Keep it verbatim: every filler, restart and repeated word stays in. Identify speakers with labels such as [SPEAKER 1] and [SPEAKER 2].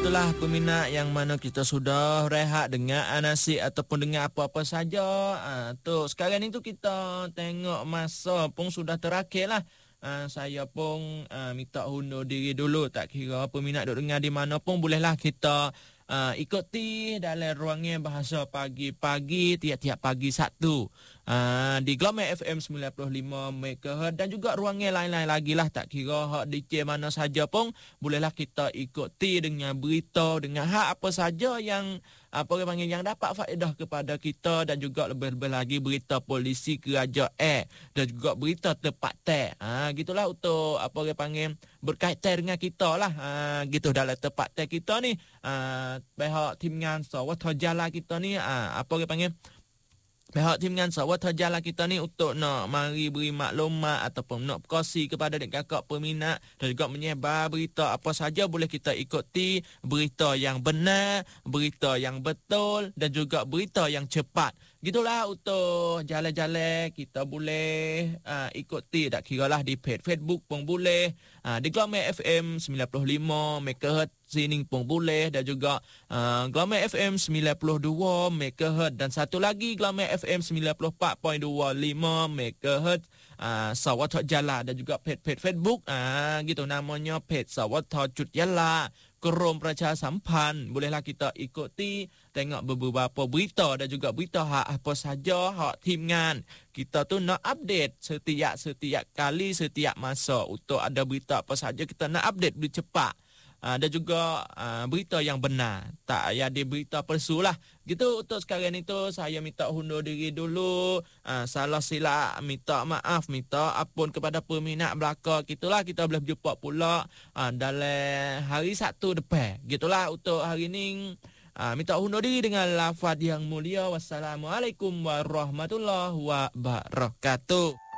[SPEAKER 1] itulah peminat yang mana kita sudah rehat dengan nasi ataupun dengan apa-apa saja. Ha, tu sekarang ni tu kita tengok masa pun sudah terakhir lah. Ha, saya pun uh, minta undur diri dulu. Tak kira peminat duk dengar di mana pun bolehlah kita uh, ikuti dalam ruangnya bahasa pagi-pagi tiap-tiap pagi Sabtu. Uh, di Glamour F M sembilan puluh lima megahertz dan juga ruangnya lain-lain lagi lah, tak kira hak D J mana saja pun bolehlah kita ikuti dengan berita, dengan hak apa saja yang apa orang panggil yang dapat faedah kepada kita, dan juga lebih-lebih lagi berita polisi kerajaan dan juga berita tepat tak. Ha, gitulah untuk apa orang panggil berkaitan dengan kita lah. Ha, gitu dalam tepat tak kita ni. Ha, pihak tim ngan sawat jala kita ni ha, apa orang panggil pihak tim ngan sawat jala kita ni untuk nak mari beri maklumat ataupun nak berkongsi kepada adik kakak peminat dan juga menyebar berita apa saja boleh kita ikuti, berita yang benar, berita yang betul dan juga berita yang cepat. Gitulah untuk jalan-jalan kita boleh uh, ikuti, tak kiralah di page Facebook pun boleh, uh, di Glamour F M sembilan puluh lima megahertz sini pun boleh, dan juga uh, Glamour F M sembilan puluh dua megahertz, dan satu lagi Glamour F M sembilan puluh empat perpuluhan dua lima megahertz uh, Sawat Jala, dan juga page-page Facebook uh, gitu namanya page Sawat Cut Jala Kerum Praca Sampan. Bolehlah kita ikuti, tengok beberapa berita dan juga berita hak apa saja hak tim ngan kita tu nak update setiap setiap kali setiap masa. Untuk ada berita apa saja kita nak update lebih cepat. Uh, dan juga uh, berita yang benar, tak payah ada berita palsu lah. Gitu untuk sekarang itu saya minta undur diri dulu. Uh, salah silap minta maaf, minta ampun kepada peminat belaka. Gitulah, kita boleh berjumpa pula uh, dalam hari Sabtu depan. Gitulah untuk hari ini. Uh, minta undur diri dengan lafaz yang mulia. Wassalamualaikum warahmatullahi wabarakatuh.